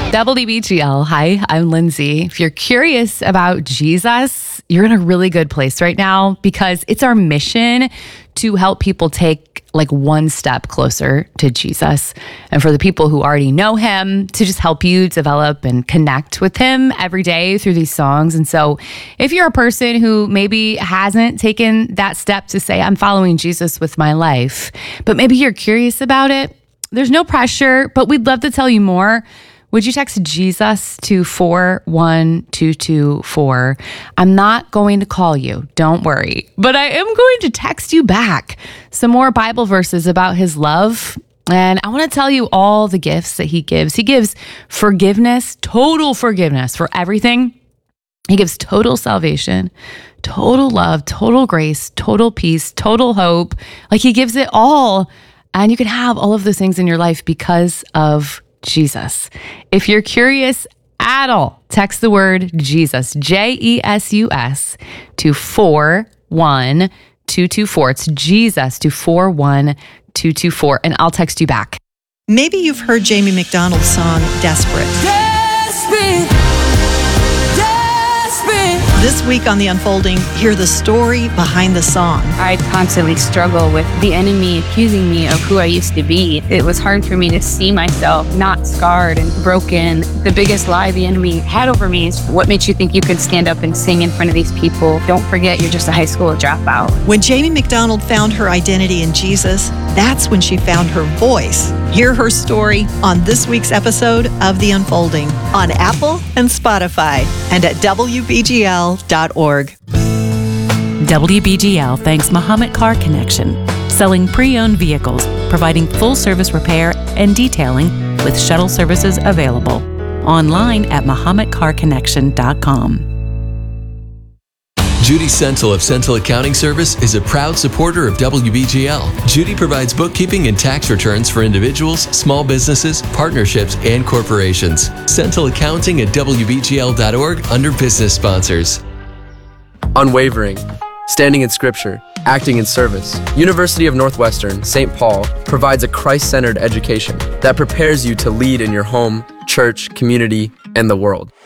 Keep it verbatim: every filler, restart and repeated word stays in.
W B G L. Hi, I'm Lindsay. If you're curious about Jesus, you're in a really good place right now because it's our mission to help people take like one step closer to Jesus. And for the people who already know him, to just help you develop and connect with him every day through these songs. And so if you're a person who maybe hasn't taken that step to say, I'm following Jesus with my life, but maybe you're curious about it, there's no pressure, but we'd love to tell you more. Would you text Jesus to four one two two four? I'm not going to call you, don't worry, but I am going to text you back some more Bible verses about his love. And I want to tell you all the gifts that he gives. He gives forgiveness, total forgiveness for everything. He gives total salvation, total love, total grace, total peace, total hope. Like he gives it all. And you can have all of those things in your life because of Jesus. If you're curious at all, text the word Jesus, J E S U S, to four one two two four. It's Jesus to four one two two four, and I'll text you back. Maybe you've heard Jamie McDonald's song, Desperate. Desperate, desperate. This week on The Unfolding, hear the story behind the song. I constantly struggle with the enemy accusing me of who I used to be. It was hard for me to see myself not scarred and broken. The biggest lie the enemy had over me is, what makes you think you could stand up and sing in front of these people? Don't forget, you're just a high school dropout. When Jamie McDonald found her identity in Jesus, that's when she found her voice. Hear her story on this week's episode of The Unfolding on Apple and Spotify and at W B G L dot org. W B G L thanks Muhammad Car Connection, selling pre-owned vehicles, providing full-service repair and detailing with shuttle services available. Online at muhammad car connection dot com. Judy Sentel of Sentel Accounting Service is a proud supporter of W B G L. Judy provides bookkeeping and tax returns for individuals, small businesses, partnerships, and corporations. Sentel Accounting at W B G L dot org under business sponsors. Unwavering, standing in Scripture, acting in service. University of Northwestern, Saint Paul provides a Christ-centered education that prepares you to lead in your home, church, community, and the world.